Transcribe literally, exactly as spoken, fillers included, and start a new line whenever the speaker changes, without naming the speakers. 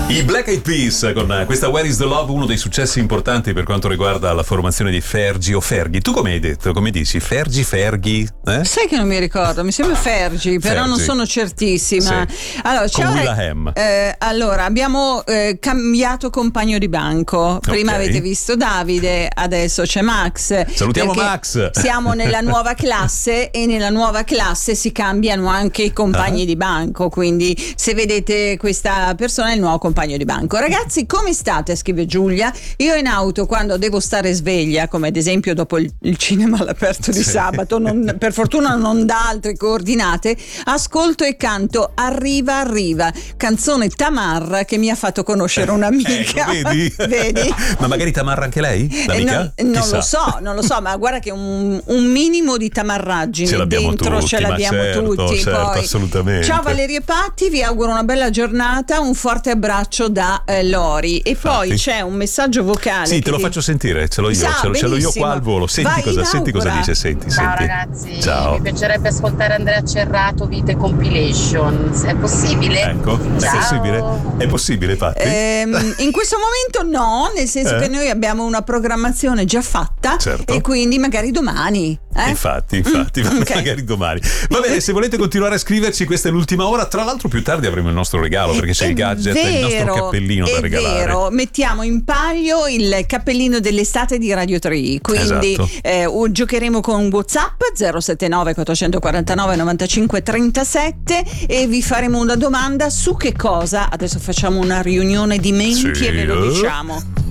I Black Eyed Peas con questa Where is the Love, uno dei successi importanti per quanto riguarda la formazione di Fergie o Fergie. Tu come hai detto? Come dici? Fergie, Fergie? Eh?
Sai che non mi ricordo, mi sembra Fergie, però
Fergie.
Non sono certissima.
Sì.
Allora,
con
ciao,
Will.i.am.
eh, allora, abbiamo eh, cambiato compagno di banco. Prima
Ok.
avete visto Davide, adesso c'è Max.
Salutiamo
perché
Max.
Siamo nella nuova classe e nella nuova classe si cambiano anche i compagni
Ah.
di banco, quindi se vedete questa persona è il nuovo compagno di banco. Ragazzi, come state? Scrive Giulia. Io in auto quando devo stare sveglia, come ad esempio dopo il, il cinema all'aperto di
Sì.
sabato, non, per fortuna non dà altre coordinate, ascolto e canto Arriva Arriva, canzone tamarra che mi ha fatto conoscere un'amica.
Ecco, vedi?
Vedi?
Ma magari tamarra anche lei?
Eh,
L'amica?
non, non
Chissà.
lo so, non lo so, ma guarda che un, un minimo di tamarraggine
Ce l'abbiamo
dentro
tutti,
ce
ma
l'abbiamo
certo,
tutti.
certo,
Poi.
assolutamente.
Ciao Valeria e Patti, vi auguro una bella giornata, un forte abbraccio da eh, Lori. E poi
Infatti.
c'è un messaggio vocale.
Sì,
che
te lo
vi-
faccio sentire, ce l'ho io,
Sa,
ce, l'ho, ce l'ho io
benissimo.
qua al volo. Senti
Vai,
cosa, senti cosa
inaugura.
dice, senti,
Ciao
senti.
ragazzi,
Ciao.
mi piacerebbe ascoltare Andrea Cerrato, Vite Compilation. È possibile?
Ecco, è
Ciao.
possibile? È possibile, Patti?
Ehm, in questo momento no, nel senso
Eh?
che noi abbiamo una programmazione già fatta
Certo.
e quindi magari domani. Eh?
Infatti, infatti,
Mm, ok.
magari domani. Va bene, se volete continuare a scriverci, questa è l'ultima ora. Tra l'altro, più tardi avremo il nostro regalo perché c'è
È
il gadget,
vero,
il nostro cappellino da
è
regalare.
vero, mettiamo in palio il cappellino dell'estate di Radio tre, quindi
Esatto.
eh, u- giocheremo con WhatsApp zero sette nove quattrocentoquarantanove novantacinque trentasette e vi faremo una domanda su che cosa. Adesso facciamo una riunione di menti
Sì,
e ve lo
eh?
diciamo.